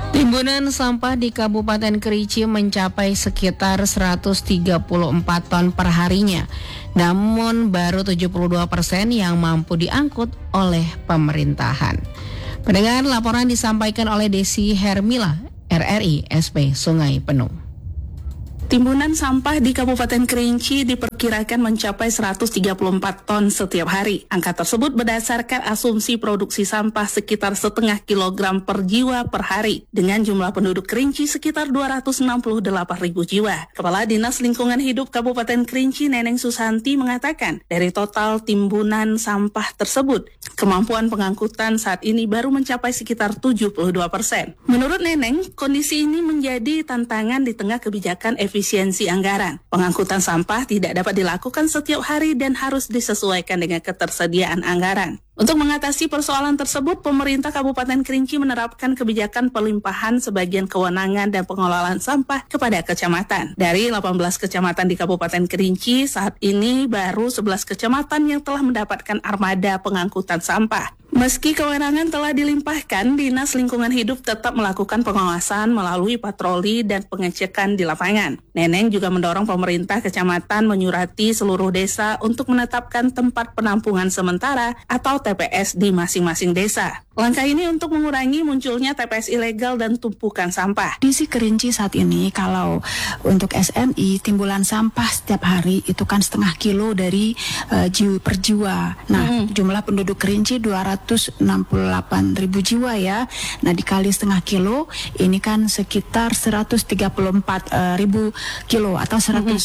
Timbunan sampah di Kabupaten Kerinci mencapai sekitar 134 ton per harinya. Namun baru 72% yang mampu diangkut oleh pemerintahan. Pendengar, laporan disampaikan oleh Desi Hermila, RRI SP Sungai Penuh. Timbunan sampah di Kabupaten Kerinci diperkirakan mencapai 134 ton setiap hari. Angka tersebut berdasarkan asumsi produksi sampah sekitar 0,5 kilogram per jiwa per hari. Dengan jumlah penduduk Kerinci sekitar 268.000 jiwa. Kepala Dinas Lingkungan Hidup Kabupaten Kerinci, Neneng Susanti, mengatakan dari total timbunan sampah tersebut, kemampuan pengangkutan saat ini baru mencapai sekitar 72%. Menurut Neneng, kondisi ini menjadi tantangan di tengah kebijakan efisiensi anggaran. Pengangkutan sampah tidak dapat dilakukan setiap hari dan harus disesuaikan dengan ketersediaan anggaran. Untuk mengatasi persoalan tersebut, pemerintah Kabupaten Kerinci menerapkan kebijakan pelimpahan sebagian kewenangan dan pengelolaan sampah kepada kecamatan. Dari 18 kecamatan di Kabupaten Kerinci, saat ini baru 11 kecamatan yang telah mendapatkan armada pengangkutan sampah. Meski kewenangan telah dilimpahkan, Dinas Lingkungan Hidup tetap melakukan pengawasan melalui patroli dan pengecekan di lapangan. Neneng juga mendorong pemerintah kecamatan menyurati seluruh desa untuk menetapkan tempat penampungan sementara atau TPS di masing-masing desa. Langkah ini untuk mengurangi munculnya TPS ilegal dan tumpukan sampah. Di Kerinci saat ini kalau untuk SMI timbulan sampah setiap hari itu kan 0,5 kilo dari per jiwa. Nah, jumlah penduduk Kerinci 268.000 jiwa ya. Nah, dikali 0,5 kilo ini kan sekitar 134.000 kilo atau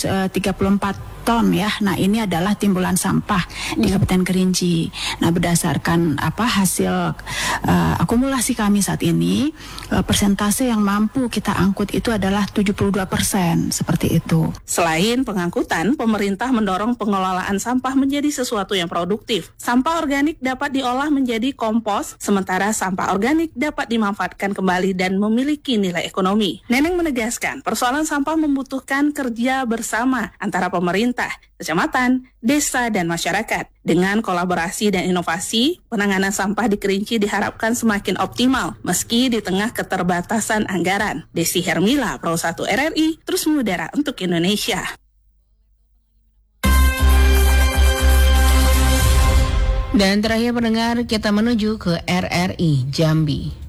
134 ton ya. Nah, ini adalah timbulan sampah di Kabupaten Kerinci. Nah, berdasarkan hasil akumulasi kami saat ini, persentase yang mampu kita angkut itu adalah 72%, seperti itu. Selain pengangkutan, pemerintah mendorong pengelolaan sampah menjadi sesuatu yang produktif. Sampah organik dapat diolah menjadi kompos, sementara sampah organik dapat dimanfaatkan kembali dan memiliki nilai ekonomi. Neneng menegaskan, persoalan sampah membutuhkan kerja bersama antara pemerintah, kecamatan, desa, dan masyarakat. Dengan kolaborasi dan inovasi, penanganan sampah di Kerinci diharapkan semakin optimal meski di tengah keterbatasan anggaran. Desi Hermila, Pro 1 RRI, terus mengudara untuk Indonesia. Dan terakhir pendengar, kita menuju ke RRI Jambi.